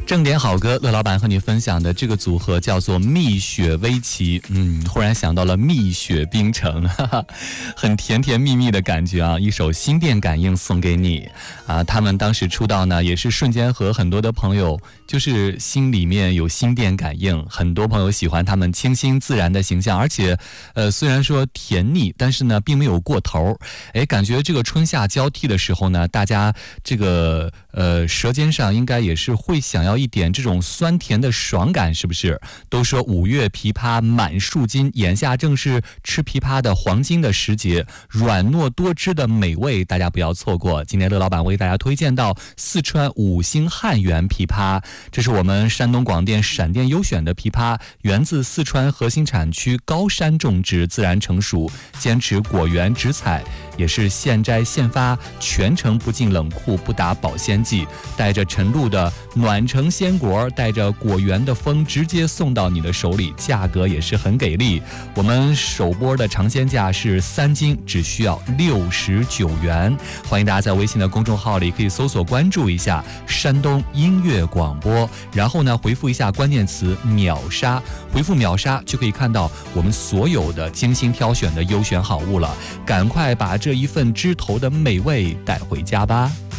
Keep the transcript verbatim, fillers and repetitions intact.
正点好歌，乐老板和你分享的这个组合叫做蜜雪薇琪。嗯，忽然想到了蜜雪冰城，哈哈，很甜甜蜜蜜的感觉啊！一首心电感应送给你啊！他们当时出道呢，也是瞬间和很多的朋友就是心里面有心电感应，很多朋友喜欢他们清新自然的形象，而且呃虽然说甜腻，但是呢并没有过头。哎，感觉这个春夏交替的时候呢，大家这个呃舌尖上应该也是会想要一点这种酸甜的爽感，是不是？都说五月枇杷满树金，眼下正是吃枇杷的黄金的时节，软糯多汁的美味，大家不要错过。今天乐老板为大家推荐到四川五星汉源枇杷，这是我们山东广电闪电优选的枇杷，源自四川核心产区高山种植，自然成熟，坚持果园直采，也是现摘现发，全程不进冷库，不打保鲜剂，带着晨露的暖橙鲜果，带着果园的风，直接送到你的手里，价格也是很给力。我们首播的尝鲜价是三斤只需要六十九元。欢迎大家在微信的公众号里可以搜索关注一下山东音乐广播，然后呢回复一下关键词秒杀，回复秒杀就可以看到我们所有的精心挑选的优选好物了，赶快把这一份枝头的美味带回家吧。